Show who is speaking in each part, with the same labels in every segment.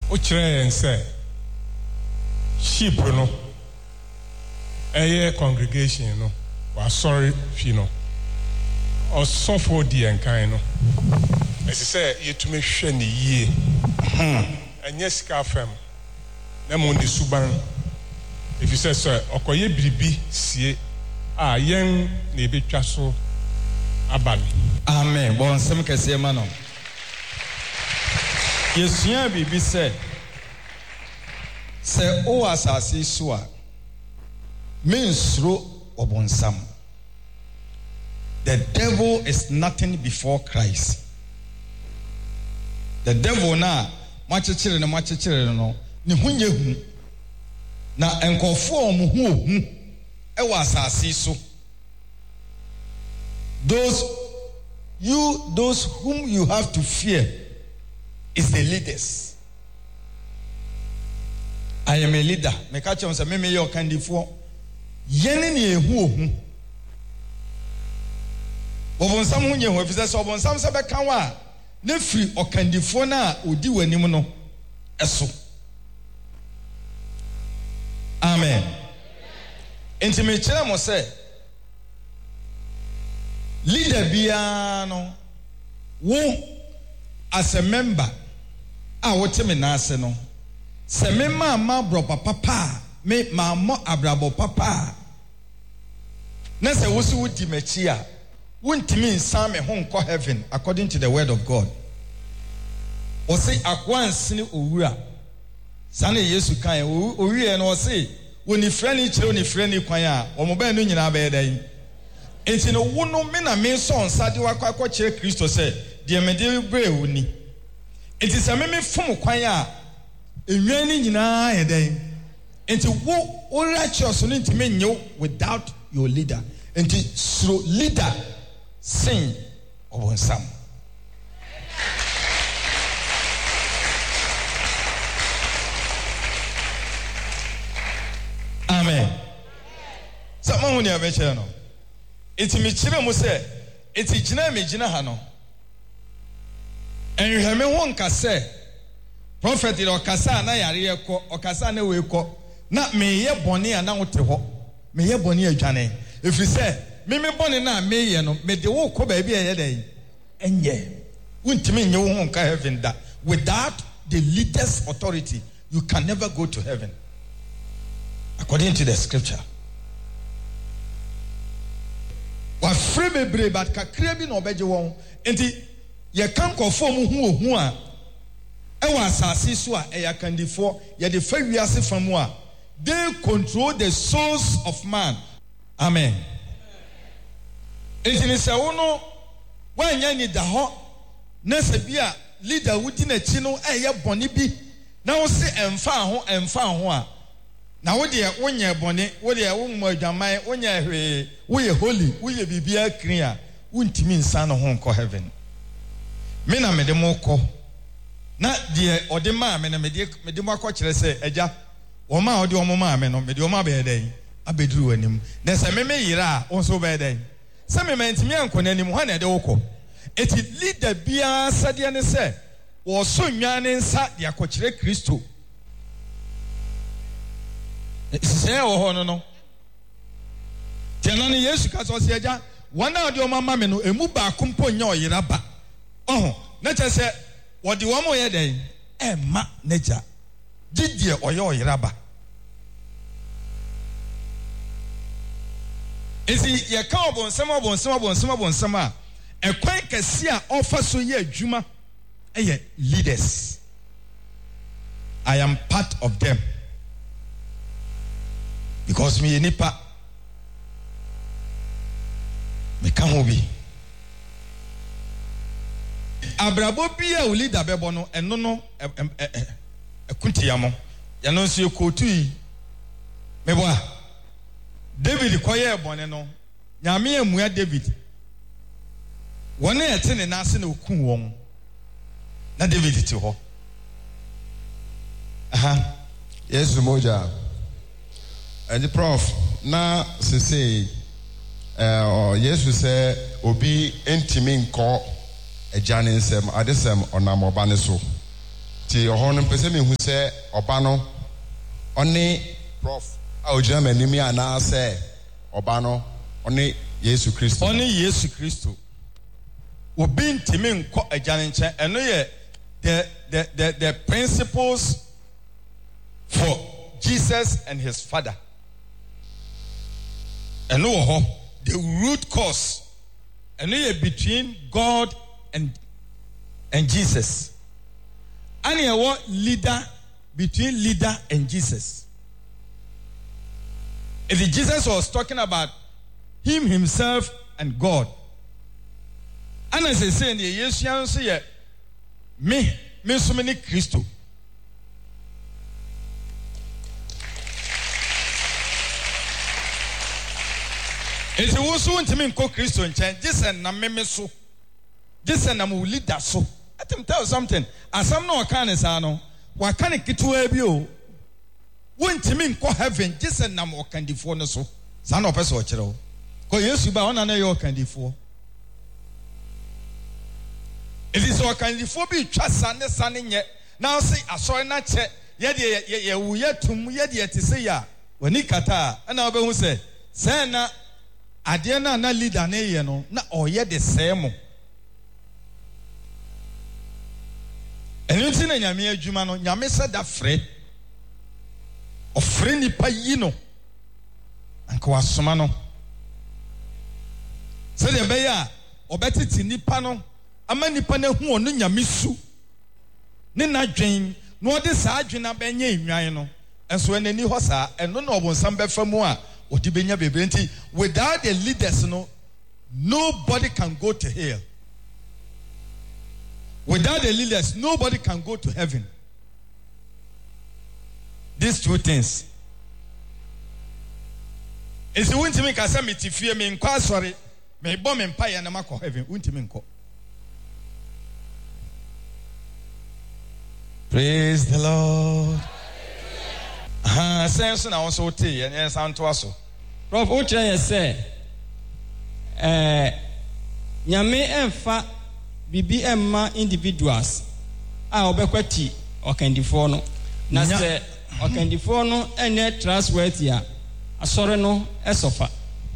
Speaker 1: Ochre and say, sheep, no, a congregation, no, was sorry, you know, or suffer the and kind, no. As I say, you to me shiny ye, and yes, Scarfam, Namundi Suban. If you say, sir, Okoye Bibi, see, young Nebe Chasso, Aban.
Speaker 2: Amen. Bon, some can say, Mano. Yes, yeah, Bibi said, say, oh, as I see, swa, means through Obonsam. The devil is nothing before Christ. The devil now, much children, no, Nihunye. Na enkofo omuhu e was asase so those whom you have to fear is the leaders. I am a leader. Me catch on say me your candifo yene ne ehu ohu obonsam hunye hu efise so obonsam se be kan wa na free okandifo na odi wanim no eso. Amen. Intimate chemo say leader biano wo as a member wote me na ase no se me ma bro papa me ma mo abrabo papa na se wo si wodi machi a wontimi nsan me ho nko heaven according to the word of God. O say akwansini owura Sane Yesu kan owie no say woni frani kire woni frani kwan a omoba no nyina ba edan enti no wo no me na me so nsa de wakwa kire Kristo say de me de bre woni enti se me fom kwan a enwan ni nyina edan enti wo righteous no enti me nyew without your leader enti through leader sing obonsam. Amen. Someone who never mentioned no. It's me chile mo say. It's jina me jina hano. And you have me one kase. Prophet ilo kasa na yari eko. O kasa na we ko. Na me ye boni ana wote ho. Me ye boni adwane. If you say me boni na me ye no. Me de wo ko ba bi ye dey. Enye. Untimi nye wo nka heaven da. Without the leader's authority, you can never go to heaven. According to the scripture. Wa free bebre but kakra bi no obeje won. Enti ye kan kofo mu hu ohu a e wa asase so a e yakandifo ye de fa wiase famu a they control the souls of man. Amen. Enti ni se wo no wanya ni da ho na se bia leader wudi na chi no e ye bone bi na wo se emfa ho a na wo de wonye bone wo de wo mu adwaman wonye hwe wo ye holy wo ye bibia krin a wontimi nsan no ho nko heaven. Me na me de mo ko na de ode ma me na me de mo akọ kire se agya wo ma ode wo ma me no me de wo ma be den abeduru anim na se me yira wo so be den se me mentimi anko na anim ho na de wo ko eti leader bia sade ne se wo so nwane nsa de akọ kire Kristo. Say oh no. Tell me Yesu kaso se agya wana ode o mama me no emu ba kumpo nya oyiraba. Oh, na che se wode wo mo ye den e ma naja. Gidie oye oyiraba. Esi ye ka obonsam a e kwan kase a ofa so ye adwuma eye leaders. I am part of them. Because me nipa me kan ho bi abrabo bia o leader bebo no eno no ekuntiamo ya no so ekotu yi me bo David koye ebone no nyame amua David wona ete ne na ase na okun won na David ti ho aha
Speaker 3: Yesu moja. And the prof na say Yesu say obi ntimi nko agya ne nsem adesem onamoba ne so ti ohon mpese me hu se oba no oni prof a ojina manimi ana se oba no oni Yesu Kristo
Speaker 2: oni Yesu Kristo obi ntimi nko agyan nchen eno ye the principles for Jesus and his father eno ho the root cause eno ye between God and Jesus and ye what leader between leader and Jesus. If Jesus was talking about him himself and God. And as I say in the Yesu say me so many Christo. If you also want to me call Christo and change this and na me so this and I'm leader so. Let him tell you something. As some no can is ano. Wa can kitu ebi o. Want to me call heaven this and I'm walking the phone so. San of us watch it. Because Yesu ba ona na yo kandifo. It is o kandifo bi twa sane nye. Now say asori na che ye de ye wu ye tum ye de te say ya. Wani kata na obehu say na ade na leader na ye no na oye de same. Enu ti na nyame adwuma no nyame se da frɛ. Ofrɛ nipa yi no. Anka wasoma no. So the beya obetiti nipa no ama nipa na hu onu nyame su ne na dwen no ode saa dwena benye enwan no enso enani ho saa eno na obonsam befa mu a odi benya bebre nti without the leaders no nobody can go to hell. Without the leaders nobody can go to heaven. These two things. Is you want to make us meet fear me in sorry. Me bomb empire na mako heaven untimi nko. Praise the Lord. Sense na also te and sound to us.
Speaker 4: Prof Ocha say nyame emfa bibi emma individuals a obekwati okandifo no na se okandifo no ene trustworthy a asore no esofa.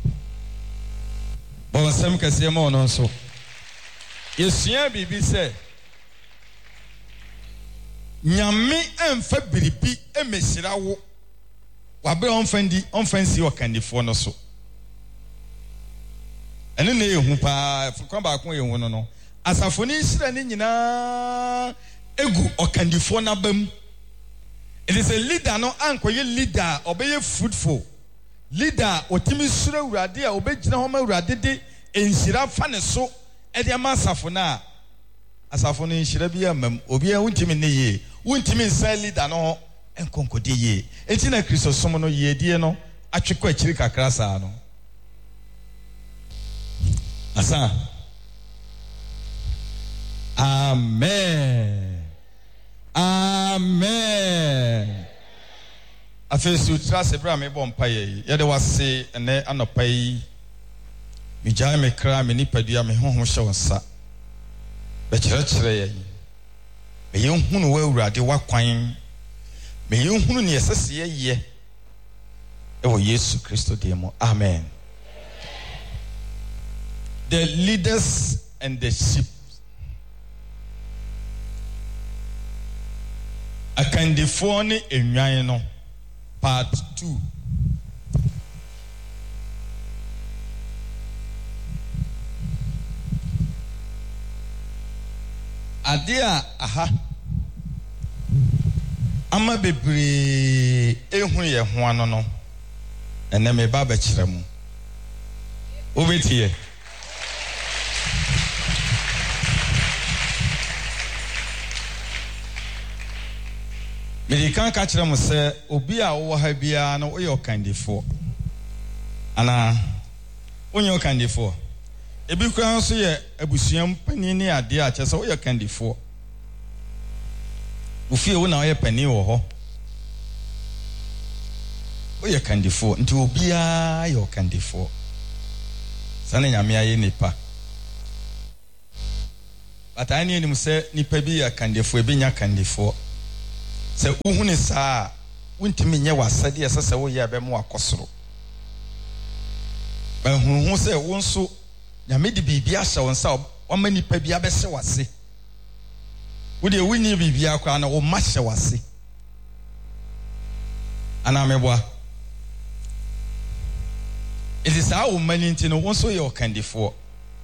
Speaker 2: Bon sem kase ma ono so. Yesua bibi se nyame emfa biribi emesira wo. Wabe onfansi okandifo no so. Ene na ehu pa fukwan ba kon ehu no. Asafo ni hira ni nyina egu okandifo na bam. It is a leader no ankoye leader obeye fruitful. Leader otimi sura urade a obegyina ho ma urade de enhira fa ne so e de ma asafo na asafo no enhira bi amam obi a wuntimi ne ye wuntimi nsa leader no enkonkode ye enti na Kristo som no ye die no atwekọ akiri kakra saa no asa amen amen. Afesu trust ebra me bom paye ye de wase ene anopai mi jaa me kra me nipadua me honhom hye wonsa be kyerɛkyerɛ ye me yehunu wa awurade wakwan me yehunu ne yesese ye ewo Yesu Kristo demo amen. The leaders and the sheep. Akandifo ne enwan no Part 2. Adia aha ama bebre ehunu ye ho ano no ene me ba kyerɛ mu obetie Medikan ka kyerɛ mo sɛ obi a wo ha bia no oyɛ okandifo ana onye okandifo ebi kura nso yɛ abusuam pani ne ade a kyerɛ sɛ oyɛ okandifo ofie wo na oyɛ pani wɔ hɔ oyɛ okandifo nti obi a yɛ okandifo sane nyame ayɛ nipa bata ani nim sɛ nipa bi yɛ okandifo ebi nya okandifo sɛ wohu ne saa wontimi nyɛ w'asɛdeɛ ɛsɛ sɛ woyɛ bɛmo akɔsoro bahuhu sɛ wo nso nyame de biribi ahyɛ wo nsa ɔma nipa bi abɛhyɛ w'ase wode wonni biribi akora na wo ma hyɛ w'ase ana meboa ɛti saa wo ma nti no wo nso yɛ ɔkandifoɔ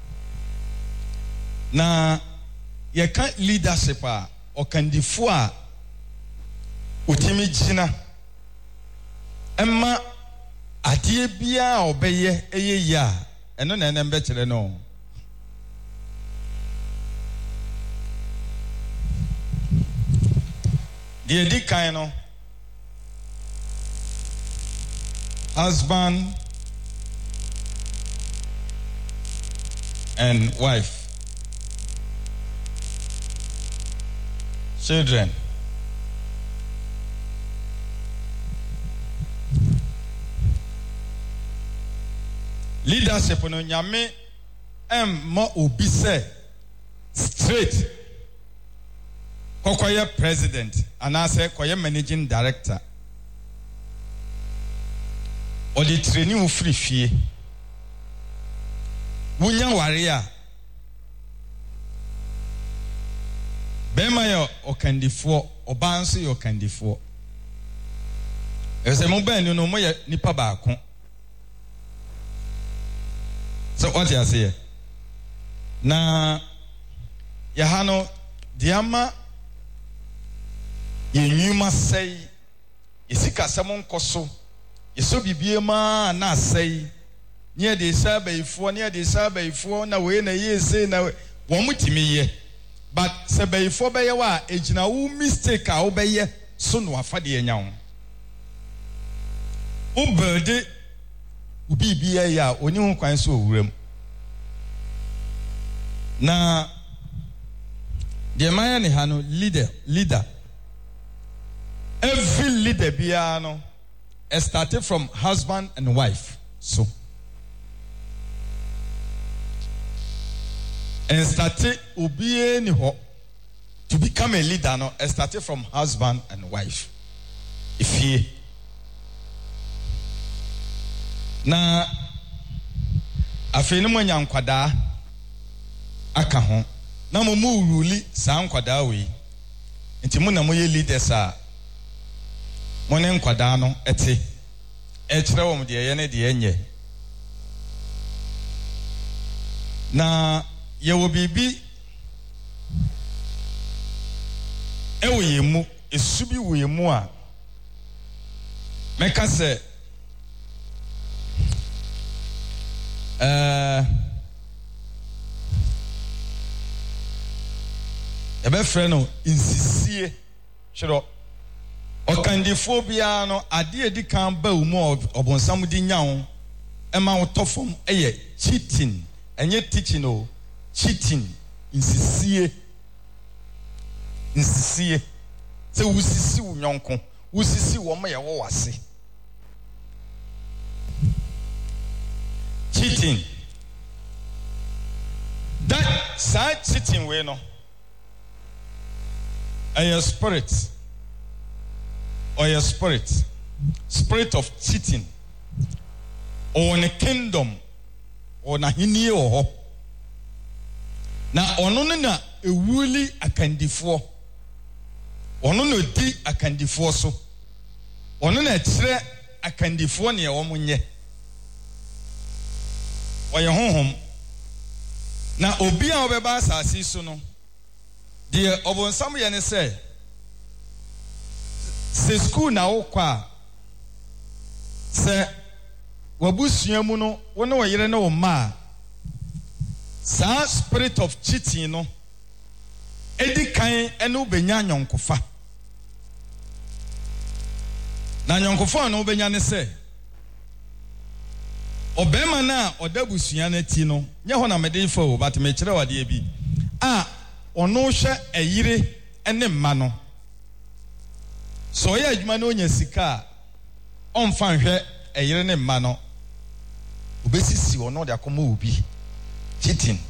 Speaker 2: na yɛka leadership a ɔkandifoɔ a otimi gyina ɛma adeɛ biara a ɔbɛyɛ ɛyɛ yi a ɛno na ɛnɛm bɛkyerɛ no deɛ di kan no husband and wife children leadership no nyame emma obi sɛ straight kɔkɔyɛ president anaasɛ kɔyɛ managing director ɔde training wo firi fie wonya ware a bɛrima yɛ ɔkandifoɔ ɔbaa nso yɛ ɔkandifoɔ ɛsɛ mo bɛn no mo yɛ nipa baako so what you say na yɛha no deɛ ama yɛnwuma sɛi yɛsikasɛm nkɔ so yɛsɔ bibie maa na asɛi ne yɛde hyɛ abayifoɔ ne yɛde hyɛ abayifoɔ na wei na yɛse na wɔn mo timi yɛ but sɛ abayifoɔ bɛyɛ wɔ a ɛgyina wo mistake a wobɛyɛ so no wafa deɛ nya wo wobɛde wo biribi ayɛ a ɔni ho kwan so ɔwura mu na deɛ mayɛ ne ha no leader every leader biara no started from husband and wife so and started obiara ni hɔ to become a leader no started from husband and wife efie na afei no mo nya nkwadaa aka ho na mo mu ruli saa nkwadaa wei nti mo na mo yɛ leaders a mo ne nkwadaa no ɛte ɛkyerɛ wɔn deɛ yɛ ne deɛ nyɛ na yɛwɔ biribi ɛwɔ yɛn mu esu bi wɔ yɛn mu a mɛka sɛ ɛbɛfrɛ no nsisie hwɛrɛ ɔkandifoɔ biara no adeɛ edi kan ba wo mu ɔbɔnsam di nya wo ɛma wo tɔ fam ɛyɛ cheating ɛnyɛ teaching o cheating nsisie sɛ wusisi wo nyɔnko wusisi wɔn yɛ wɔ wase cheating that saa cheating way no ɛyɛ spirit of cheating ɔwɔ ne kingdom ɔwɔ n'ahenie wɔ hɔ na ɔno no na ewuli akandifoɔ ɔno na odi akandifoɔ so ɔno na ɛkyerɛ akandifoɔ nea wɔn nyɛ ɔyɛ honhom na obi a ɔbɛba asase so no deɛ ɔbɔnsam yɛ ne sɛ school na wokɔ a sɛ wabusua mu no wo ne wɔ yere ne wo mma a saa spirit of cheating no edi kan ɛne wobɛnya nyɔnkofa na nyɔnkofa no wobɛnya ne sɛ ɔbɛrima no a ɔda busua no ti no nyɛ hɔ na mede fa o but mekyerɛ wadeɛ bi a ɔno hwɛ ɛyere ne mma no so ɔyɛ adwuma no onya sika a ɔmfa nhwɛ ɛyere ne mma no obɛsisi ɔno de akɔma obi cheating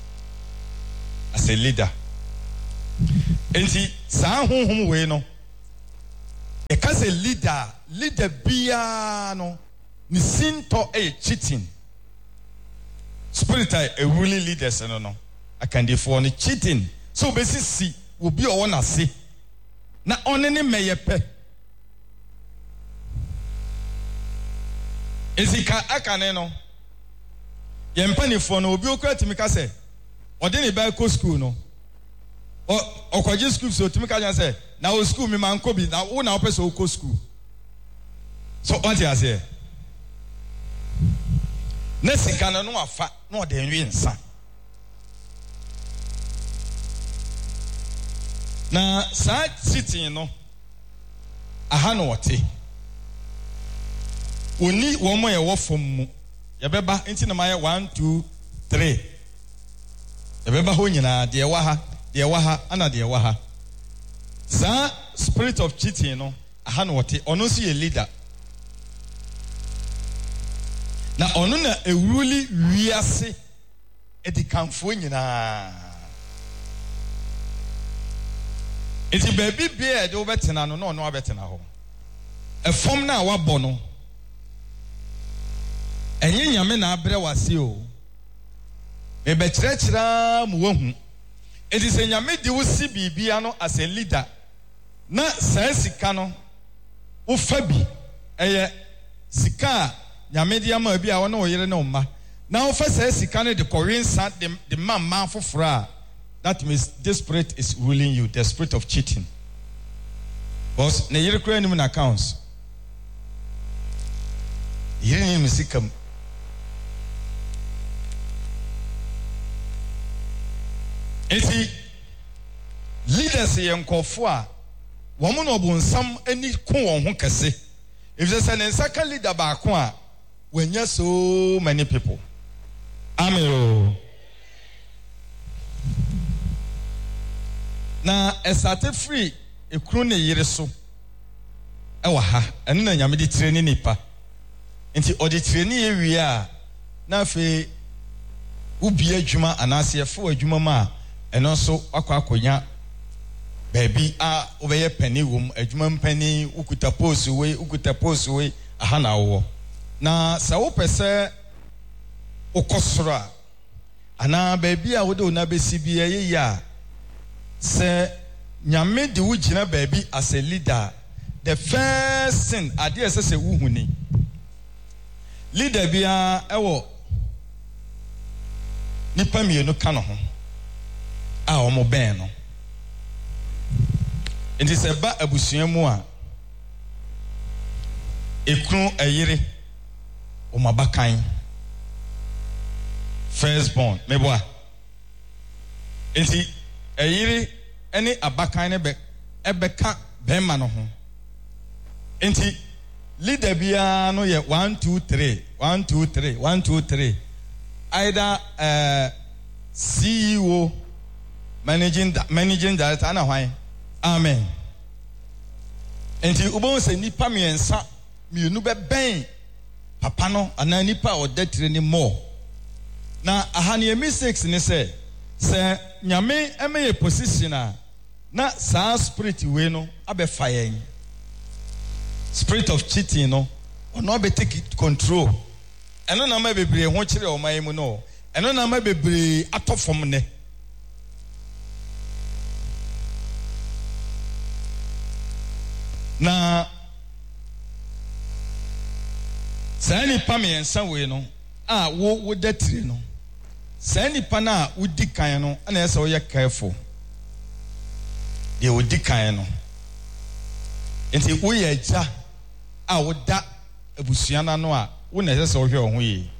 Speaker 2: as a leader enti saa honhom wei no Because a leader biya no ni sinto cheating. Spirit a ruling leaders no. I can defo ni cheating. So basically will be o na say. Na onene meyepe. Ezika akane no. Yempanifo no obi okura timika say ode ne ba ko school no. Okwaje school so timika jan say na o school me man ko bi na wo na opese o ko school. So what you say? Nesika no afa no de nwi nsa. Na sa sitting no aha no wote. Oni wo mo ye wo fom mu. Ye beba enti na maye 1 2 3. Ye beba ho nyina de wa ha ana de wa ha. Sa spirit of cheating no aha no wote. Ono so ye leader. Na ono na ewuruli wiase edikanfo nyina. Iti baby bia de obetena no no abetena ho. Efom na wabɔ no. Enye nyame na abrɛ wase o. Me bekyerɛkyerɛ mu wahu. Iti se nyame de wo si bibia no as a leader. Na saa sika no wo fa bi eye sika nyame de ama bi a wo na oyere na omma. Na wo fa saa sika no de kɔrensa de mamma foforo a. That means this spirit is ruling you, the spirit of cheating. Because ne yere kura ni mun accounts. Yere ni musikam. Eti leaders yenkofo a wo mo no bonsam ani ko won ho kase. If they say ne saka leader ba ko a wanya so many people. Amen. Na esate free ekru ne yire so ewa ha eno na nyame de training nipa enti odi training ewie a na fe ubi adwuma anase efo adwuma ma eno so akwakonya baby a obeye pani wom adwuma mpani ukuta post we aha na wo na sa wo pese okosoro ana baby a wo de na besi bi ye ya se nyame de wo gina baby as a leader. The first thing ade say wo huni leader bia ewo nipa mienu ka no ho a omo ben no enti se ba abusua mu a ekunu ayire o mabakan first born meboa enti ayire ene abakan ne ebeka bema no ho enti leader bia no ye 1 2 3 either CEO managing director na hwan amen enti ubon se nipa miensa mienu be ben papa no ana nipa odatire ni more na ahane mistakes ni se nyame emeye position a na sa spirit we no abefa yen spirit of cheating no ono be take control eno na ma bebre ho kire o man mu no eno na ma bebre atofom ne na sani pamiensa we no a wo datire no sani pana udi kan no na ese wo ye careful de udi kan no enti wo ye ja a wo da abusua na no a wo na ese wo hwe ho yi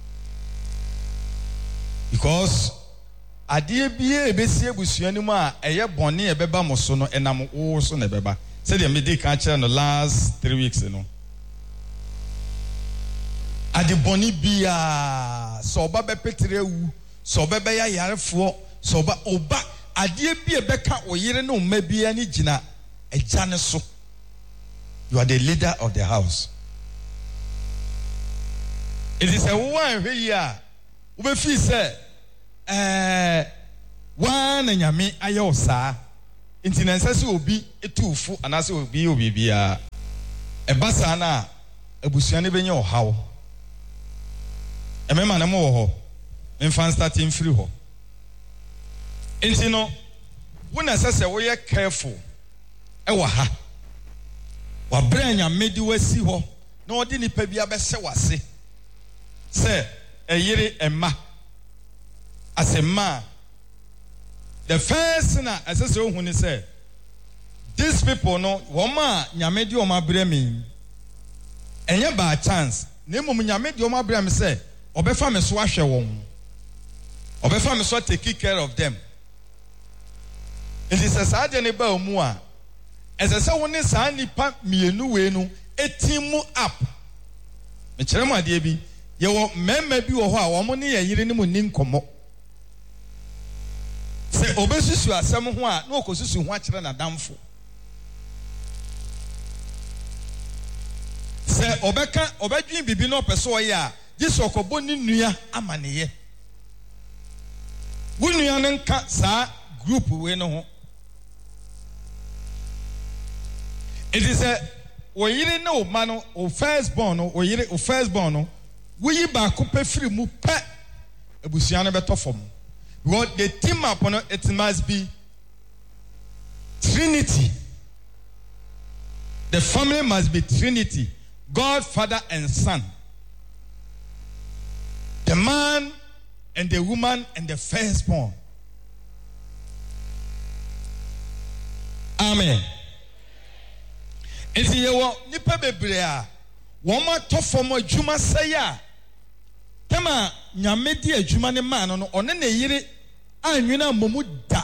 Speaker 2: because ade bia ebesi abusua ni mu a eye bone e beba mo so no enam wo so na beba say dem dey kan kire no last 3 weeks no ade bone bia so oba be petere wu so oba be ya yarefo so oba ade bia be ka oyire no ma bia ni gina eja ne so. You are the leader of the house. It is a one here. We feel say one nyame ayosa nti na nsase obi etufu anase obi bia ebasa na abusua ne benya ohaw emema na mo wo ho mfa starting free ho nti no wona sese wo ye careful ewa ha wa branya medi wasi ho na odi nipa bia be se wase se eyire emma asema the first na asese ohun ni say these people no woma nyame di oma bremi enye by chance na mum nyame di oma bremi say obefa me so ahwe won obefa me so take care of them. It is a sadly ba mu a esese woni sa nipa mienu we no etimu up me kire mu ade bi ye wo memma bi wo ho a wo mo ne ye yire ne mu ni nkomo se obesusu asem ho a na okosusu ho a kire na damfo se obeka obadwin bibi no peso ye a Jesu okobo ni nua amaneye wunua ne nka sa group we no ho. It is a oyire na o ma no o firstborn no oyire o firstborn no we ba ko pe free mu pe ebusia no beto fom because the team up no it must be Trinity. The family must be Trinity, God, Father and Son, the man and the woman and the firstborn. Amen. Enti yewo nipa bebre a woma tofom adwuma sey a tema nyame di adwuma ne ma no one na yire anwena momu da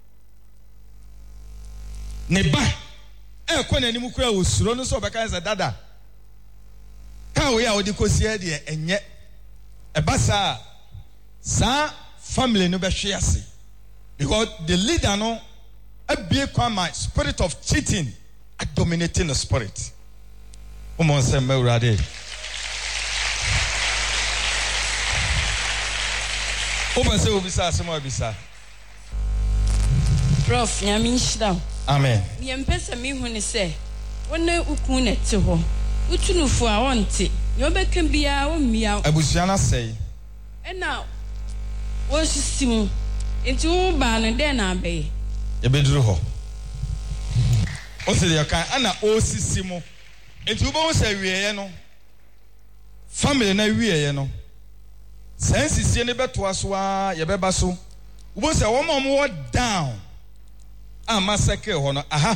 Speaker 2: ne ba ekọ na nim kura osuro no so obeka za dada ka we a odi kosie de enye ebasa sa family no be hwe ase because the leader no abie kwa my spirit of cheating dominating the spirit. Omo se mewrade. Oba se obisa asemo obisa.
Speaker 5: Prof, nyame shida.
Speaker 2: Amen.
Speaker 5: Ye mpesa mi hu ne se wona ukun na te ho. Utunufu a wonte. Ye obeka bia wo mmia.
Speaker 2: Abusua na sei.
Speaker 5: Ena wo sisim. Enti wo ba no de na abe.
Speaker 2: Ye beduru ho. Osiri kan ana osisi mo enti wo bo se wieye no family na wieye no sensisi ne beto aso a ye beba so wo bo se wo mo down a massacre ho no aha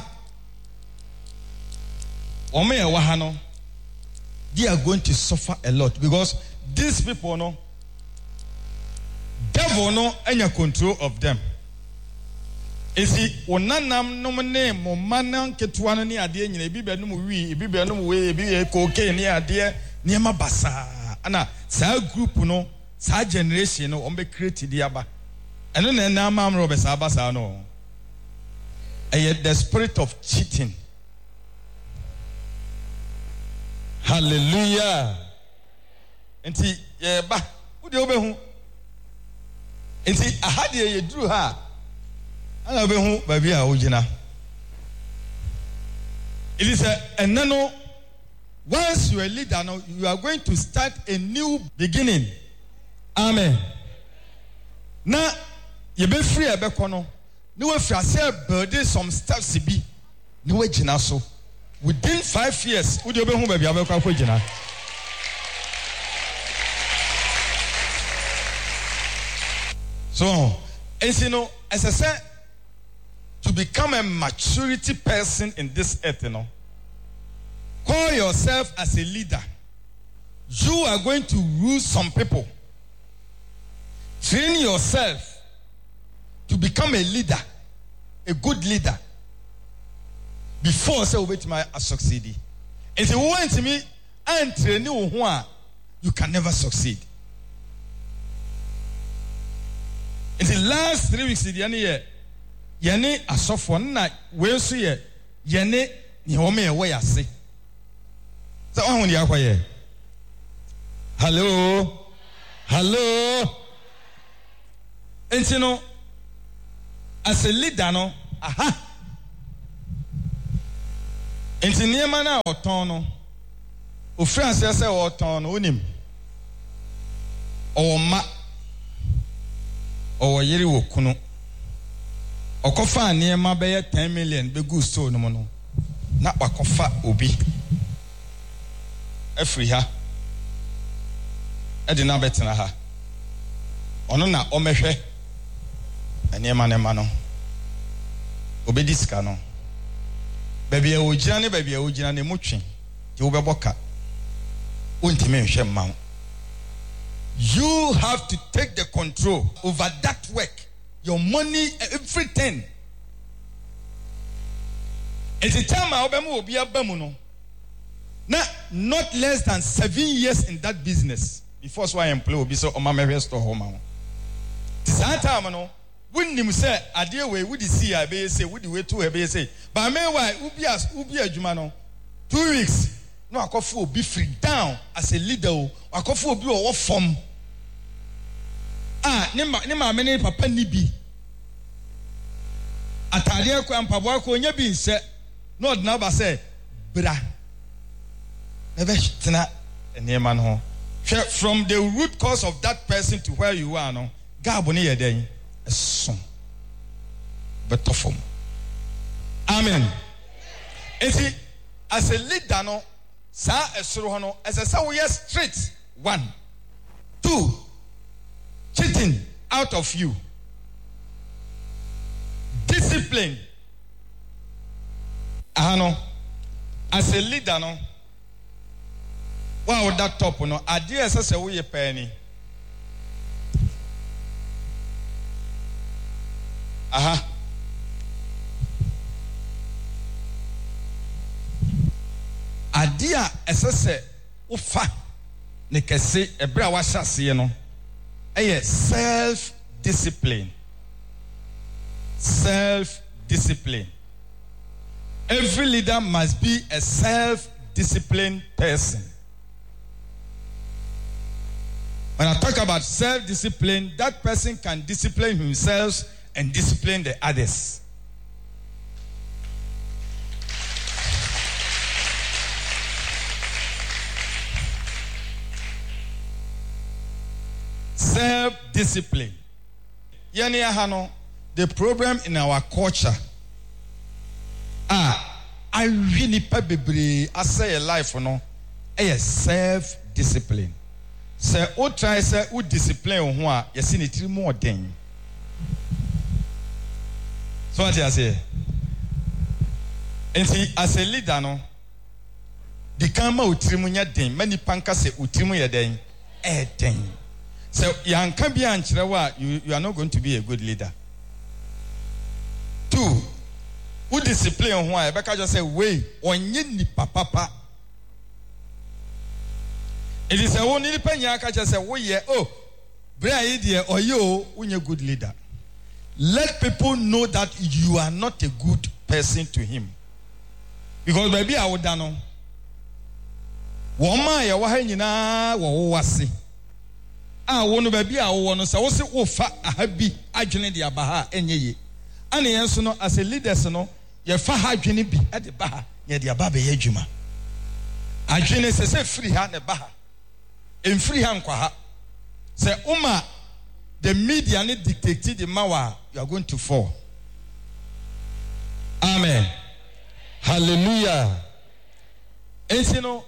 Speaker 2: wo me ye wa ha no they are going to suffer a lot because these people no devil no anya control of them. Esi onanam no ne mo manan ketua no ne ade nyina bi be no mu wi bi be no mu we bi e cocaine ne ade ne ma basa ana sa group no sa generation no on be create di aba eno na na amamro be sa basa no the spirit of cheating. Hallelujah. Enti ye ba wo de obehu enti ahade ye duru ha ana be hu ba bia ojina. It is a nano. Once you are a leader now, you are going to start a new beginning. Amen. Na you be free ebe kono. Ni we free say build some steps bi. Ni we jina so. Within 5 years, wo de be hu ba bia be kwa jina. So, as you know, as I said, to become a maturity person in this earth, you know, call yourself as a leader. You are going to rule some people. Train yourself to become a leader, a good leader, before say wait my succeed. If you want to me and train you can never succeed. In the last 3 weeks in the year, yene asofo na we so ye yene ni ho me we ase so won dia kwaye. Hello enti no as a leader no aha Enti nneɛma na ɔtɔn no ofiri ase sɛ ɔtɔn no onim ɔwɔ yere wɔ kunu ɔkɔfa nneɛma bɛyɛ 10 million bɛgu store no mu no na wakɔfa obi afiri ha ɛde na bɛtena ha ɔno na ɔmɛhwɛ nneɛma no obedi sika no baabi a wogyina ne mutwe ti wobɛbɔ ka ontime nhwɛ mma wo. You have to take the control over that work, your money, everything. At the time I will be a bamuno. Now, not less than 7 years in that business before so I employ will be so on my rest of home. This time, when you say, I deal with the CIB, say, would you wait to a say, but meanwhile, Ubi a Jumano, 2 weeks. No, I could be free down as a leader. I could be a form. Nema many papa nibi. Atadia ko ampaboa ko nya bi nse. No na ba say bra. Never tena enema no. From the root cause of that person to where you are no. Gabo ne yeden. Eson. Better form. Amen. Eti as a leader no sa esoro no as a say we are straight 1 2 cheating out of you. Discipline. As a leader, no. Wow, that top, no. Idea as a way a penny. Idea as a say, ufa, nekese, ebra washa si no. Self-discipline. Self-discipline. Every leader must be a self-disciplined person. When I talk about self-discipline, that person can discipline himself and discipline the others. Self-discipline. The problem in our culture I really probably I say a life self-discipline. Say o try say o discipline ho a yesi ne tiri mu oden. So what I say? And as a leader no the kama o tiri mu nya den mani panka say o tiri mu ye den den. So you are not going to be a good leader. 2, who discipline on why? Because just say, "Way on ni papa." It is a only penya. Just say, "Oh, bra idea or you, when a good leader." Let people know that you are not a good person to him, because maybe I would know. Woma ya wahanyina wo wase. Wono baby wono say wo se wo fa ahabi adwene de abaha enye ane yenso no as a leaders no ye fa ha adwene bi e de baha ye de aba be ye adwuma adwene se free ha ne baha en free ha nkwa ha say uma the media ne dictate the mawa you are going to fall. Amen. Hallelujah. Ensi no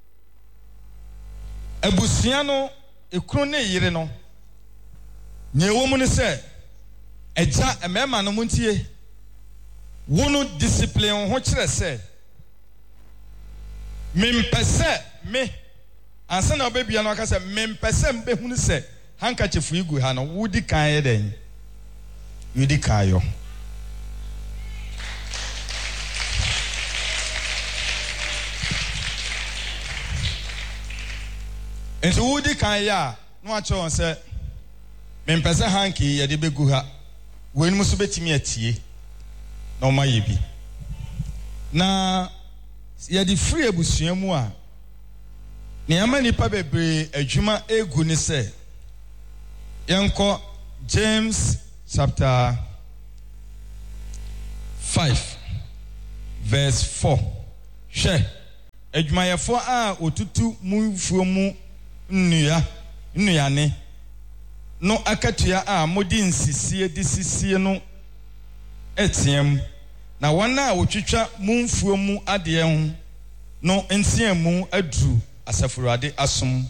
Speaker 2: ebusia no ekunu ne yire no nye wo mu ne se eja emema no muntie wono discipline ho kire se mempese me ansa na obebia no aka se mempese mbehunu se handkerchief igu ha no wudi kan ye den wudi kayo and so wudi kan ya no acho on say mempese hanki ye de begu ha wen muso betimi atie na o maye bi na ye de free abusua mu a ne amani pa bebre adwuma egu ni se yenko James chapter 5 verse 4 hwɛ adwumayɛfo a otutu mu fuo mu nnuane no akatua a modi nsisie di sisie no etiam na wɔn a wotwitwa mu mfuo mu adeɛ ho no nsia mu aduru asafurade asom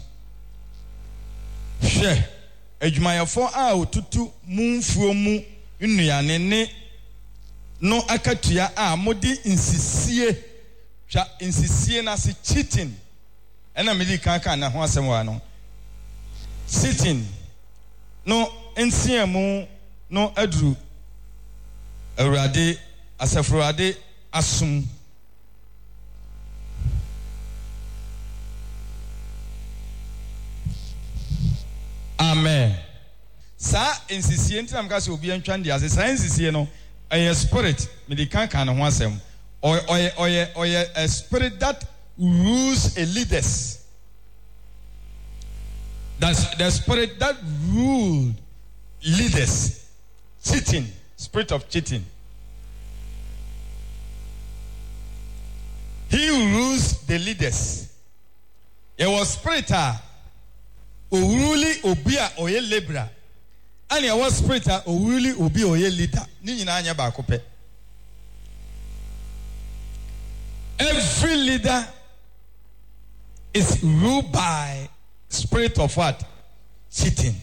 Speaker 2: hwɛ adwumayɛfo a otutu mu mfuo mu nnuane ne no akatua a modi nsisie twa nsisie na se cheating ɛna medi kan na ho asɛm wa no cheating no nsia mu no aduru awurade asafurade asom amen sa insisie ntina mka se obi antwa ndi ase sa insisie no a spirit medi kan na ho asɛm oye a spirit that rules a leaders. That's the spirit that ruled leaders. Cheating, spirit of cheating. He rules the leaders. It was spirit oruli obia oye lebra. And it was spirit oruli obi oye leader. Ni nyina anya ba kope. Every leader is ruled by spirit of what? Cheating.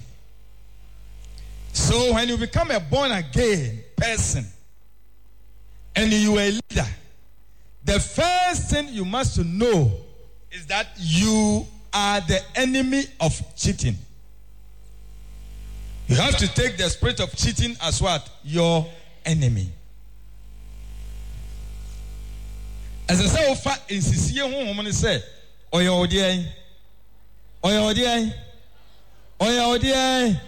Speaker 2: So when you become a born again person and you are a leader, the first thing you must know is that you are the enemy of cheating. You have to take the spirit of cheating as what? Your enemy. As I say, ofa insisiye honhom say, oya odian. Oya odian. Oya odian.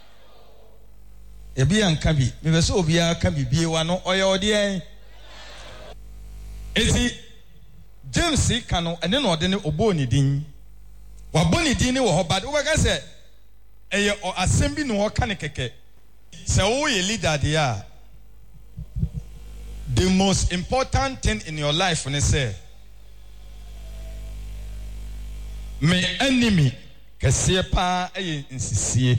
Speaker 2: Ebi anka bi, me be so obi aka bibie wa no oya odian. Ezi James ka no ene no ode ne obo ni din. Wa bo ni din ni wo ho bad. Wo ka say eye asem bi no ho ka ne keke. Se wo ye leader dia. The most important thing in your life when I say my enemy kese pa eye nsisie.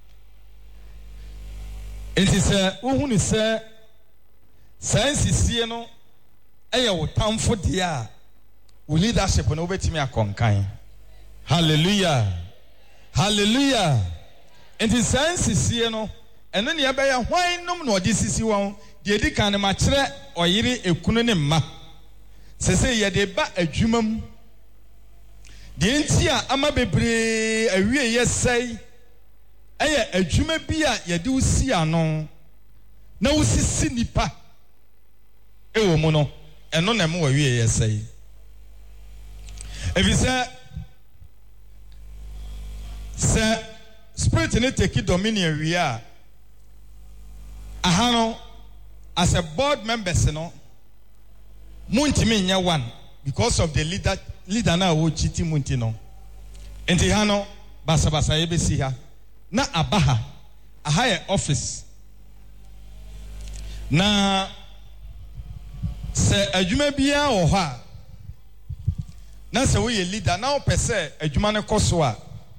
Speaker 2: Enti se wo ni se nsisie no eye wo tamfo dia wo leadership no obetimi akonkan. Hallelujah. Hallelujah. Enti se nsisie no eno ne ye be ya hwan nom no odi sisi won de di kan ma kire oyire ekunu ne mma sese ye de ba adwumam de nti a ama bebre awie yesai eye adwuma bi a ye de usi ano na usisi nipa ewo mu no eno na me awie yesai ebise se spirit ne take dominion wi a ahano as a board members, Muntimi nya one because of the leader na wo chiti munti no. Enti hano basa yebesi ha na abaha aha office na se adwuma bia wo ha na se wo ye leader na opese adwuma ne koso a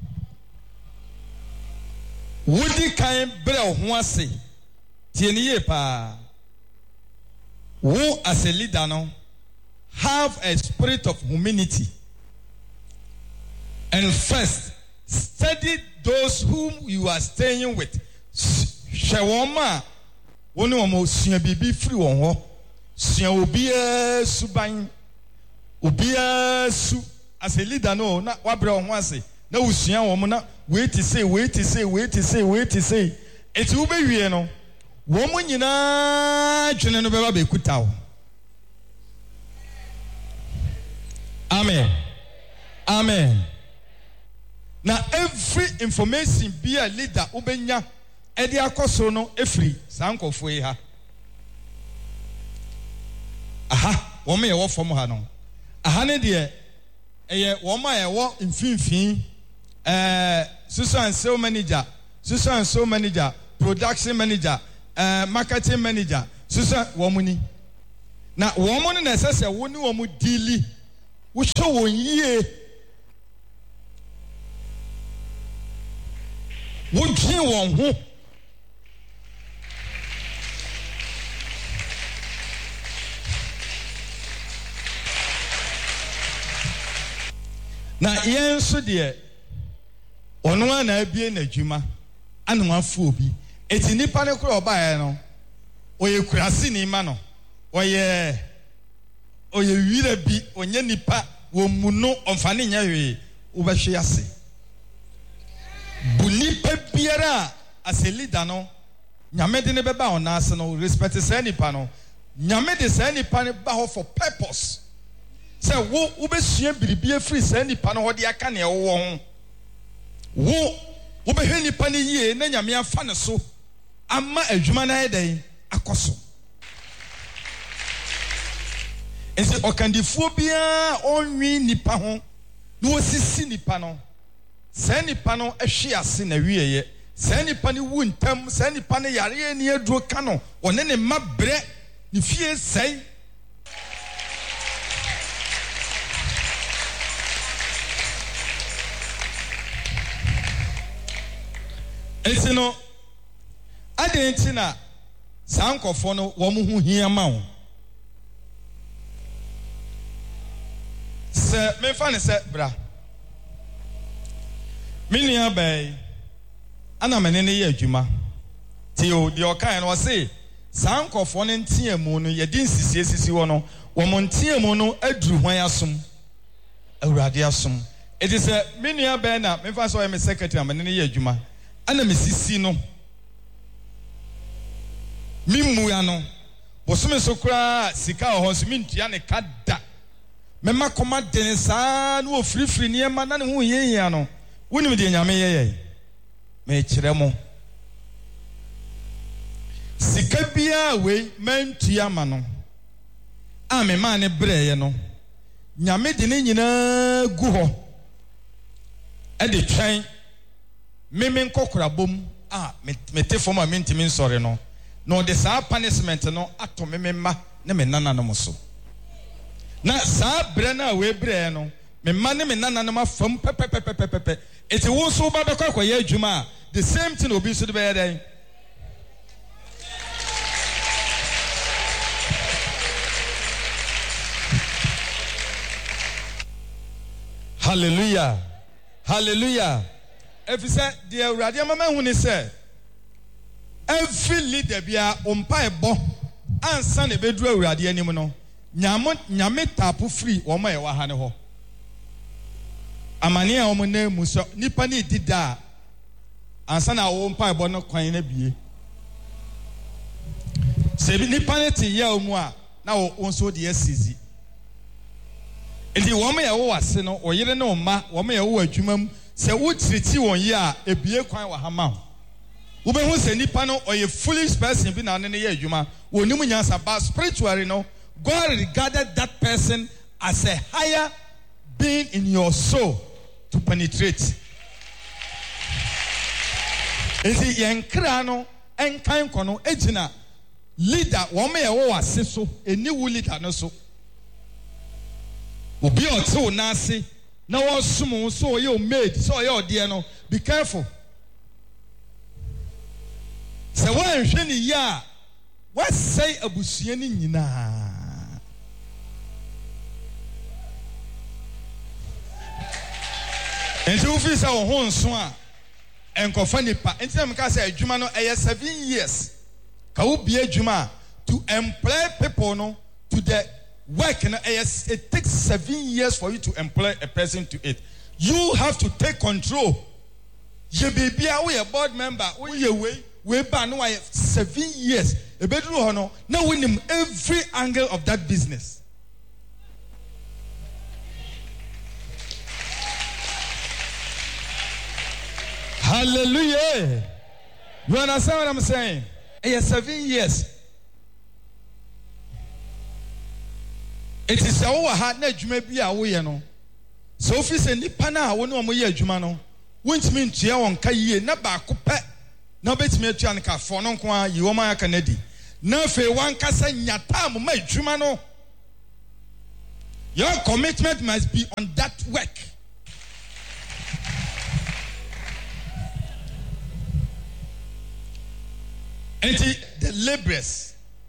Speaker 2: wodi kan bre ho ase tie ne ye pa. Who as a leader now have a spirit of humility and first study those whom you are staying with. Shawoma woni omo sua bibi free won ho sua obia suban obia su as a leader no na wabre won ho ase na usua won na wait to say eti wo be wie no womu nyina dwene no beba be kutawo. Amen. Amen. Now every information be a leader ubenya edi akoso no efri sankofo yi ha. Aha, womu ye wo fom ha no. Aha ne de eye womu ye wo mfinfin susu and sales manager, production manager, marketing manager, susa womuni. Na womu na sese woni womu dili wohwɛ wɔn yie wodwen wɔn ho na yɛn nso deɛ ɔno a na abie n'adwuma anam afo obi eti nipa ne kora ɔbaeɛ no ɔyɛ kurase ni ma no ɔyɛ wira bi ɔnyɛ nipa wɔn mu no ɔmfa ne nyɛ hwee wobɛhwe ase bu nipa biara a asɛ leader no nyame de ne bɛba ɔna ase no respect saa nipa no nyame de saa nipa ne ba hɔ for purpose sɛ wobɛsua biribi afiri saa nipa no hɔ de aka nea ɛwɔ ho wobɛhwɛ nipa no yie na nyame afa ne so ama adwuma no ayɛ dɛn akɔ so nti ɔkandifoɔ biara ɔnwe nipa ho na wɔsisi nipa no saa nipa no ahwe ase na wieyɛ saa nipa no wu ntam saa nipa no yareɛ ni aduro ka no ɔne ne mma brɛ ne fie sɛe nti no adɛn nti na saa nkɔfoɔ no wɔn ho hia ma wo sɛ mefa ne sɛ bra me nua bɛɛ ana mene ne yɛ adwuma ti o deɛ ɔkae no ɔse saa nkɔfoɔ no nteɛ mu no yɛde nsisie sisi hɔ no wɔn nteɛ mu no aduru hwan asom awurade asom ɛti sɛ me nua bɛɛ na mefa sɛ ɔyɛ me secretary a mene ne yɛ adwuma ana mesisi no mimua no bosome so koraa sika wɔ hɔ so mentua ne ka da mema kɔma dene saa na wɔfirifiri nneɛma na ne ho hiahia no wonim deɛ nyame yɛyɛ mekyerɛ mo sika biara wei mantua ma no a memaa ne brɛeɛ no nyame de ne nyinaa gu hɔ ɛde twɛn meme nkɔkora bom a mete fam a mentimi nsɔre no na ɔde saa punishment no atɔ meme mma ne me nananom so na saa brɛ no a weebrɛ no me mma ne me nananom afam pɛpɛpɛpɛpɛpɛ eti wo nso ba bɛkɔ akɔyɛ adwuma a the same thing obi nso de bɛyɛ dɛn hallelujah hallelujah efisɛ deɛ awurade ama ma hu ne sɛ every leader bia ompa ɛbɔ ansa na ebeduru awurade anim no nyame tapo free wɔn a ɛwɔ ha ne hɔ amane a wɔn nan mu sɛ nipa ne di da ansa na wɔn mpa ɛbɔ no kwan na bie sɛ nipa ne te yɛ mu a na wɔn nso de asizi nti wɔn a ɛwɔ ase no ɔyere ne ɔma wɔn a ɛwɔ adwuma mu sɛ wotiriti wɔn yi a ebie kwan wɔ ha ma wo wobɛhu sɛ nipa no ɔyɛ foolish person bi na ne yɛ adwuma wɔnim nyansa but spiritually no God regarded that person as a higher being in your soul to penetrate nti yɛn kra no ɛnkan kɔ no egyina leader wɔn a ɛwɔ ase so eniwu leader no so obi a ɔte wo n'ase na wɔsom wo so ɔyɛ o maid sɛ ɔyɛ ɔdeɛ no be careful sɛ wɔanhwɛ ne yie a wɔasɛe abusua no nyinaa nti wofiri sɛ wo ho nso a ɛnkɔfa nipa nti na meka sɛ adwuma no ɛyɛ 7 years ka wo bie adwuma a to employ people no to the work no it takes 7 years for you to employ a person to it. You have to take control. You be a board member. We ban no 7 years. A bedroom no. Now we name every angle of that business. Hallelujah. You understand what I'm saying? It's 7 years. It is our heart na adwuma bi a woyɛ no so ofi sɛ nipa na a wo ne ɔmo yɛ adwuma no wontumi ntua wɔn ka yie na baako pɛ na obetumi atua ne ka fɔ no nko a yi wɔn aka na di na afei wankasa nyata mo ma adwuma no Your commitment must be on that work. And the laborers,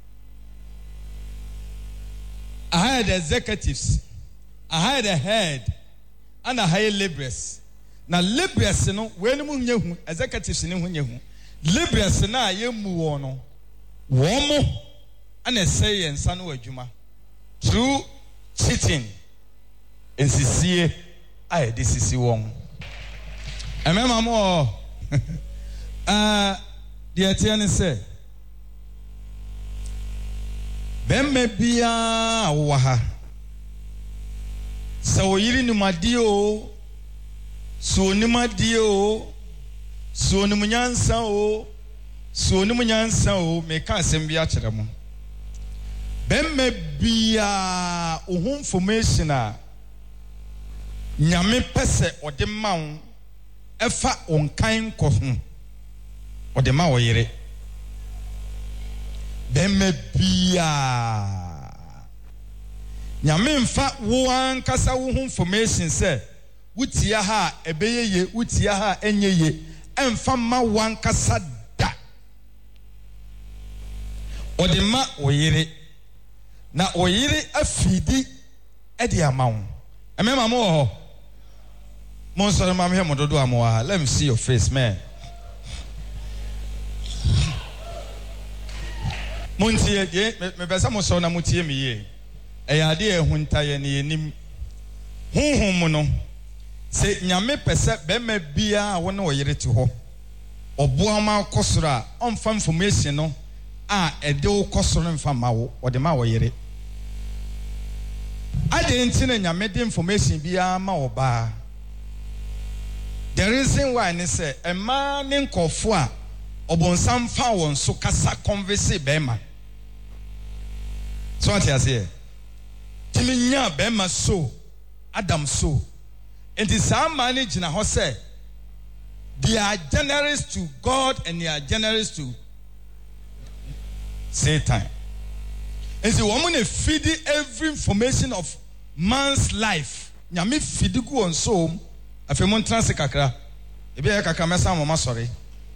Speaker 2: I hired executives, I hired a head, and I hired laborers. Now laborers, you know, when you executives, you know, laborers na ye mu wono, womo, and a say and son wajuma through cheating and sincere. I this is wrong. I remember more. The attorney said, "Ben me bia waha. So yiri ni madio, so ni madio, so ni munyansa o, so ni munyansa o. Me ka asem bia kyerɛ mo. Ben me bia ohun information a nyame pese ode ma wo efa onkan kɔ ho. Ode ma wo yere. Ben me bia nyame mfa wo ankasa wo ho information say wutia ha ebeyeye wutia ha enyeye emfa ma wo ankasa da. Ode ma wo yere na wo yere afidi e de ama wo. Emema mo ho mo so ma me mododo amoa. Let me see your face, man. Muntie de me besa mo so na mutie me ye. Eyade ehuntaye ne yenim. Honhom no se nyame pese be ma bia wo ne oyere ti ho. Oboa ma kosoro a onfa information no a ede wo kosoro mfa ma wo ode ma wo yere. Ade na nyame de information bia ma oba. The reason why ne say a man ne nkofo a obonsam fa won so kasa converse be ma. So what you say? Timinya be ma so Adam so. And the same manage na ho say they are generous to God and they are generous to Satan. And so woman feed every information of man's life. Nyame feed go on so afemon transe kakra. Ebi ya kakra mesa mama sorry.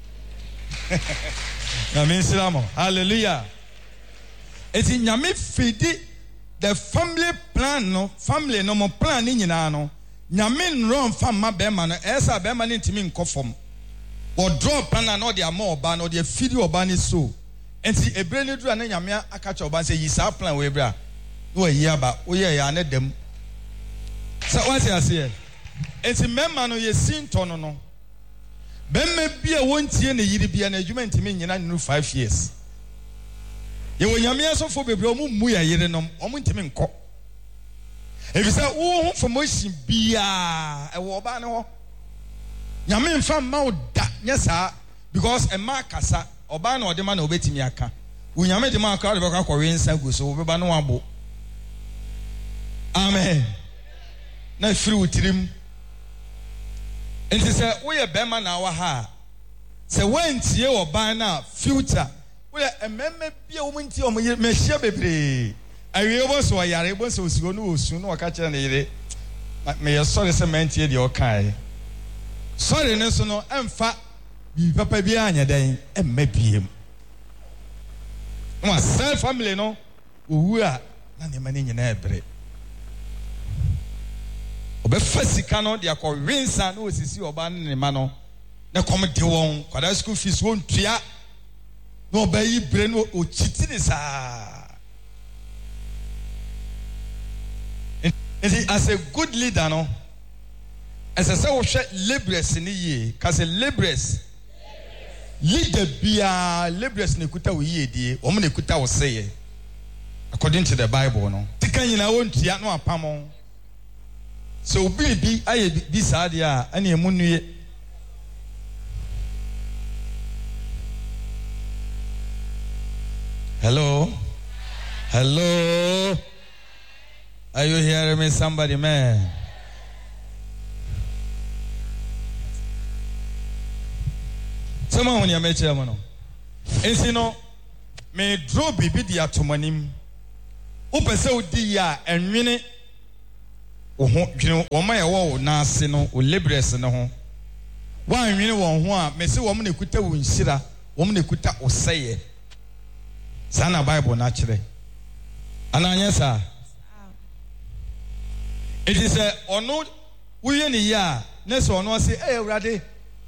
Speaker 2: Nyame silamo. Hallelujah. Eti nyame feed the family plan no family no mo plan ni nyina no. Nyame nron fa ma be ma no esa be ma ni ntimi nkofom. Or draw plan na de amo oba no de feed oba ni so. Enti ebre ni dura na nyame akacha oba say yisa plan we bra. No yi aba oye ya na dem. So what you say? Enti memma no ye sinto no no. Bemme bia wontie na yiri bia na adwuma ntimi nyina nu 5 years. Ye wonyame asofo bebre omu mu ya yire no omu ntimi nkọ. Ebisa wo ho formation bia e wo ba ne ho. Nyame mfa ma wo da nyesa because e ma kasa oba na ode ma na obetimi aka. Wonyame de ma aka de beka kọwe nsa go so obeba no abo. Amen. Na free wutirim. Enti se wo ye bema na wa ha. Se wantie oba na future. Wo ye ememme bia wo ntie o me hia bebre. Awie bo so yare bo so osugo no osu no ka kire na yire. Me ye sorry se mentie de o kai. Sorry ne so no emfa bi papa bi anya dan emma biem. No self family no owu a na ne mane nyina ebre. Obefa sika no de akọwensa na osisi oba ne ma no na kom de won kwada school fees won tua no obayi bre no ochiti ni sa. As a good leader no as a say wo hwe laborers ni ye cause laborers leader bia laborers ne kuta wo ye die wo ne kuta wo seye according to the Bible no tika nyina won tua no apamo. So be aye bi sadia ane emu nuye. Hello? Hello? Are you hearing me, somebody, man? Someone when you met him, no. And you know, me draw bibi di atomanim. Upese udi ya enwene ho dwene wo ma ye wo na ase no o libres no ho wan nwene won ho a mesi wo na ekuta wo nhira wo na ekuta oseye sana bible na kire ananya sa it is ono wuye ni ya na so ono say Awurade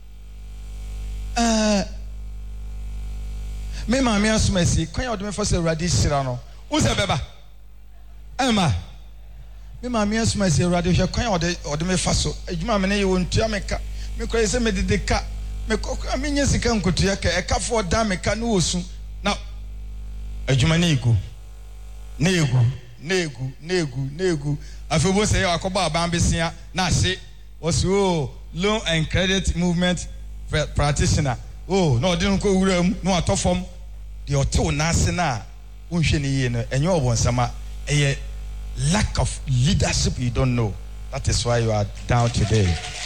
Speaker 2: me ma me asumasi kwan ya odeme fose Awurade hira no wo se beba ema me ma me asumasi Awurade hwe kwan ya odeme faso adwuma me ne ye wontua meka me kwan se me dede ka me kokra me nya sika nkotua ka e ka fo da meka no osu na adwuma ne igu negu afebo say akoba abambesia na hye was loan and credit movement practitioner no didn't go wuram no atofom the hotel nase na unhwe ne ye no enye obonsama eye lack of leadership you don't know. That is why you are down today.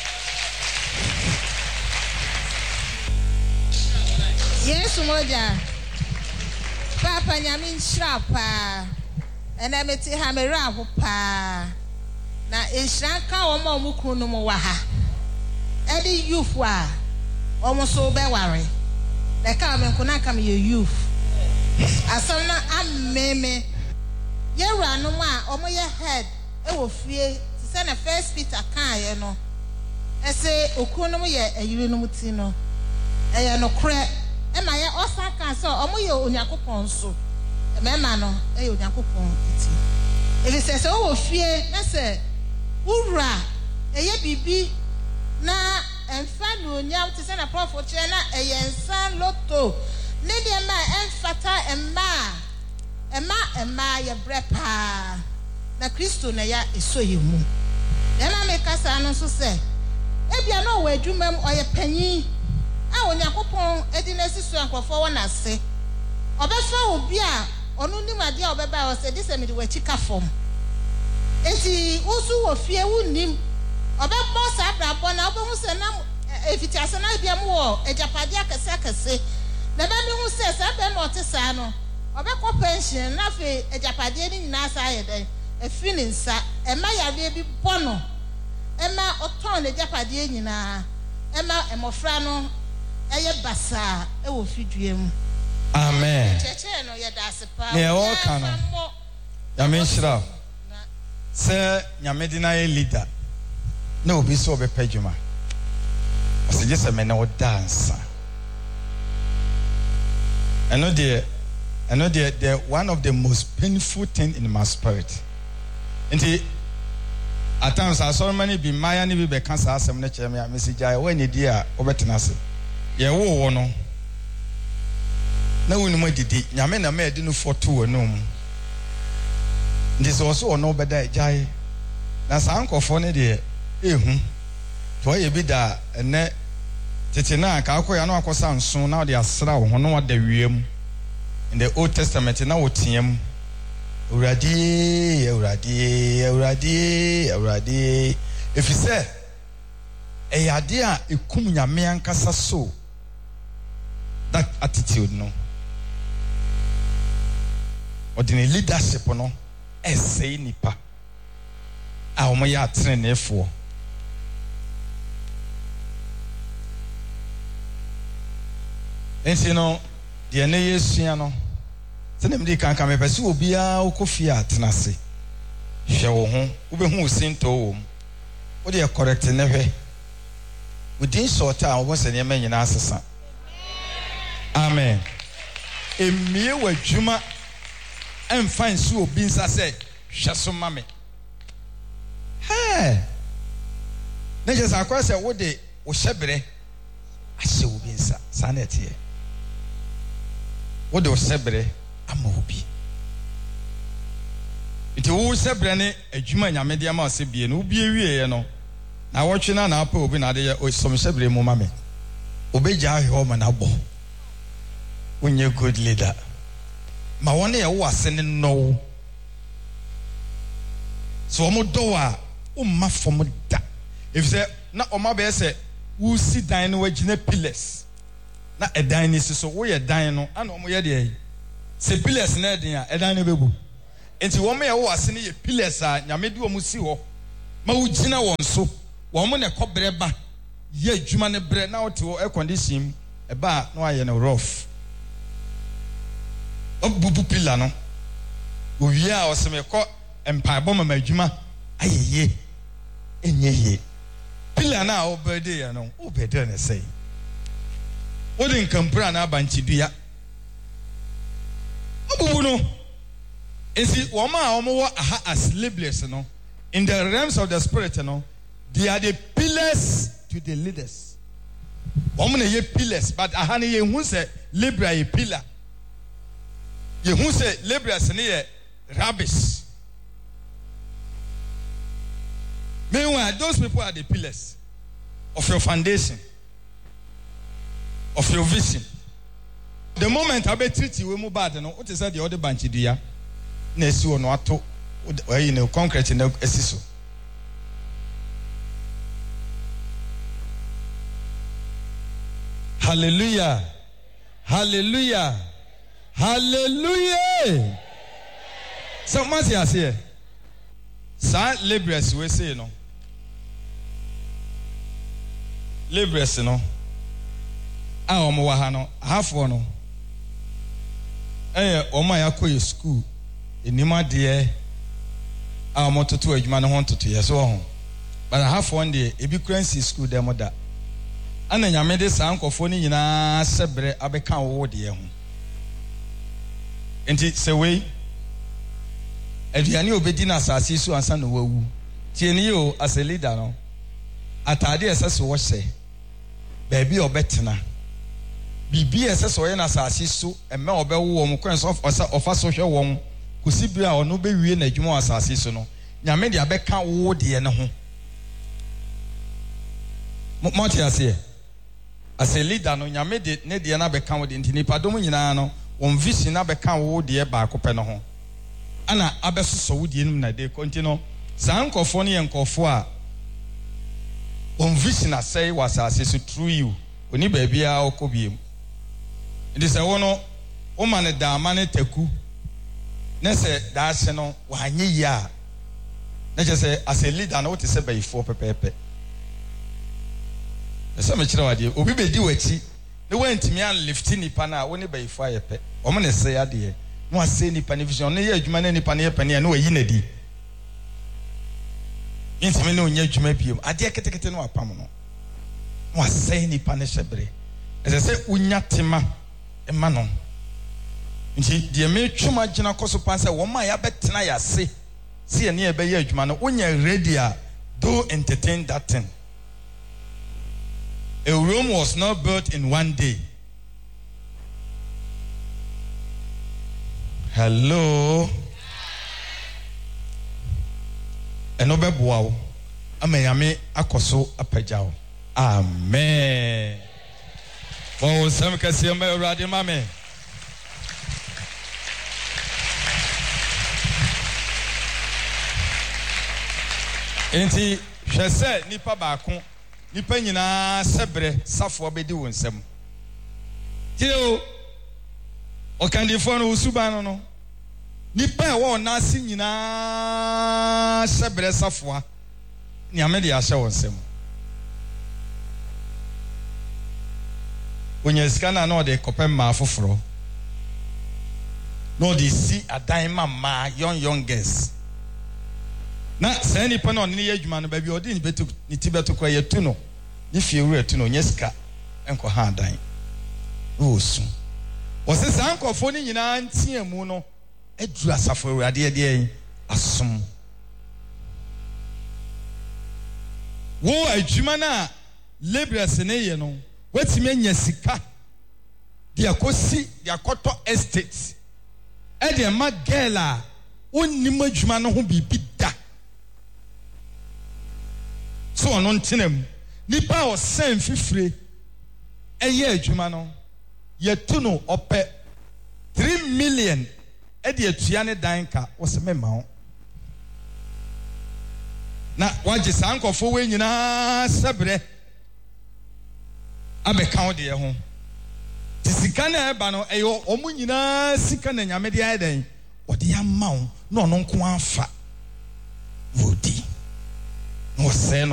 Speaker 6: Yes moja papa nyamin shrapa ena meti hamera ho pa na ehranka wo ma omukru no mo wa ha edi youth wa omo so be ware na ka me nkuna ka me youth asam na ameme yewra no ma omo ye head e wo fie ti se na first Peter kan ye no ese okru no mo ye ayire no muti no eye no kre e ma ye osa kan so omo ye onyakopon so mema no eye onyakopon ti e se se wo fie na se wura eye bibi na emfa no onyam ti se na prophet che na eye nsan loto ne de ma emfata emma ye brepa na Kristo na ya esoye mu ya na me kasa no so se ebia no wa adwuma m oye panyin a onyakopon edi na siso ankofo wo na se obefa obi a onu nim ade a obeba o se dise me de wachi ka fom enti usu wo fie wunim obebo sa brabo na obo se na efiti ase na bia mu wo ejapade akese na ba mi hu se sa be mo te sa no obekọ pension na fe ejapade ni nyina sa ye den efi ni nsa ema yare bi bono ema oton le ejapade nyina ema emofra no eye basa e wo fiduem.
Speaker 2: Amen.
Speaker 6: Cheche no ye da sepa
Speaker 2: ne o kana ya menshira se nyamedina ye leader na obi so be pejuma o se je se me na o dance I know the one of the most painful thing in my spirit. And at times I saw many be my any be cancer asem na cheme message I when you dear obetenase. Ye wo no. Na wonu madidi nyame na me de no foto no mu. This also no beda jai. Na sankofo ne de ehu. To ye bi da ene tete na ka akoya no akosa nso na de asra wo ho no da wiem. In the Old Testament na wotiam Awurade if you say eyade a ekum nyame ankasa so that attitude no ordinary leadership no essay nipa a omo ya atrenefo ensi no de na yesua no se nem di kan me pese obia okofi atenase hwe wo ho wo be hu osinto wo wo de correct ne hwe within short time wo se ne ma nyina asesa amen emie wadwuma emfa nsu obi nsa se hwe so mame ne je sa kwa se wo de wo hyebere ahye obi nsa sa na etie wo de wo hyebere ama obi iti wo hyebere ne adwuma nyamede ama se bie no obi ewie no na wotwe na apa obi na de ye som hyebere mu mame obegya ahwe ma na bo onye good leader ma wona ye wo ase ne no so mo do a o ma fom da if say na o ma be say wo si dan no wagina pillars na edan ni so wo ye dan no ana o mo ye de se pillars na edan a edan no bebu enti wo me ye wo ase ne ye pillars a nyame de o mo si ho ma ugina won so wo mo ne kobre ba ye adwuma ne bre na wote air condition e ba na aye no rough obubu pila no owie a oseme ko empaibo mama adwuma ayeye enyeye pila na obede ya no obede na say wodi nkampura na abanchidua obubu no esi woma a omo wo aha as labelers no in the realms of the spirit no they are the pillars to the leaders omo na ye pillars but aha ne ye hu se libra ye pillar ye hu se laborers ne ye rubbish. Meanwhile, those people are the pillars of your foundation, of your vision. The moment I be treat you, we move bad. No, what is that? The other bunch do ya? Nesu no ato, you know, concrete in the esiso. Hallelujah, hallelujah, hallelujah. So much you say. Sa laborers we say no. Laborers no. A omo wa ha no, half one no. Omo ya ko school. Enima de a omo toto adwuma no ho toto ye so ho. But half one day e bi currency school dem da. Ana nyame de sa nkofo ni nyina sebre abeka wo de ye ho. Enti se we aduane obedi na asase so ansa no wawu tieni o as a leader no atade esese wo hye baabi obetena bibi esese wo ye na asase so emme obewo wo mo kwen so ofa so hwe wo kusi bia ono be wie na adwuma asase so no nyame de abeka wo de ne ho mo ti ase as a leader no nyame de ne de na beka wo de ntinipa dom nyina no won vision na beka wo de ba akopɛ no ho ana abesoso wudie num na de continue sankofo ne yenkofo a on vision asai wasase so through you oni ba bia okobiem ndi se wono o mane da mane taku ne se da se no wanye ya na je se as a leader na wote se bayifo pepepe esa me kire wade obi bedi wachi ne wantimi an lifting nipa na woni bayifo ayepe o mo ne se ade no ase nipa ne vision ne ye adwuma ne nipa ne ye pane na wayi nadi intime ne onya adwuma biem ade ketekete no apam no no ase nipa ne hyebre ese se unya tema ema no nti de me twuma gina koso panse wo ma ya betena ya se se ne ye be ye adwuma no onya ready a do entertain that thing. A Rome was not built in one day. Hello. Enobe buawo. Ameyame akoso apejao. Amen. Oh, some kasi ame uradi mame. Enti hwese nipa baako nipa nyina sebre safo obedi wonsem. Tio okandifo no usubano no nipa wo na asi nyina sebre safo ni amede ya hye wonsem. Onye skana no de kopem ma afoforo no de si adan ma young girls na say nipa no ne yadwuma no ba bi odi ni betu ni tibeto kwa yetu no ni fiewura tu no nyeska enko ha adan osu wose sankofo ni nyina ntiamu no aduru asafo awurade de asom wo adwuma na laborers ne ye no watimi anya sika de akosi de akoto estate e de ma girl a onnim adwuma no ho bibi da so ono ntenam nipa o sen fifire eye adwuma no yetu no ope 3 million e de atua ne dan ka wo se mema ho na waje sankofo we nyina sebre abeka wo de ho tisika na eba no eyo omu nyina sika na nyame de aden wo de ama wo na ono nko afa wodi na wɔsɛe no